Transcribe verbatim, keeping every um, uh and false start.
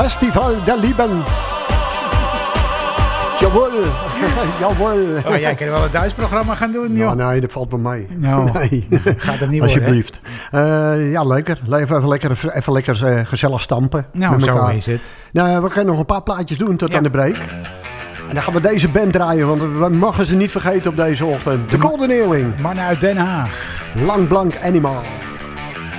Festival der Lieben. Jawel. Jawel. Oh, jij kan wel een Duits programma gaan doen, joh. Nou, nee, dat valt bij mij. Nou, nee. Gaat het niet Alsjeblieft. worden, uh, Ja, lekker. Even, even lekker, even lekker uh, gezellig stampen. Nou, met zo is het. Nou, we gaan nog een paar plaatjes doen tot ja. aan de break. En dan gaan we deze band draaien, want we mogen ze niet vergeten op deze ochtend. De Golden Earring. Mannen uit Den Haag. Lang Blank Animal.